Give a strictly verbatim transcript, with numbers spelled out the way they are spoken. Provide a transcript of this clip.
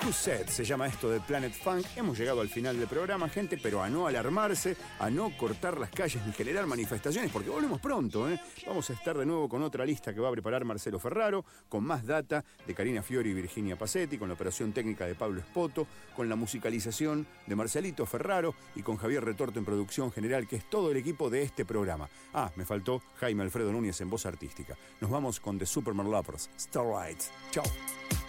Who Said se llama esto de Planet Funk. Hemos llegado al final del programa, gente, pero a no alarmarse, a no cortar las calles ni generar manifestaciones, porque volvemos pronto, ¿eh? Vamos a estar de nuevo con otra lista que va a preparar Marcelo Ferraro, con más data de Karina Fiori y Virginia Pacetti, con la operación técnica de Pablo Espoto, con la musicalización de Marcelito Ferraro y con Javier Retorto en producción general, que es todo el equipo de este programa. Ah, me faltó Jaime Alfredo Núñez en voz artística. Nos vamos con The Superman Lovers, Starlight. Chao.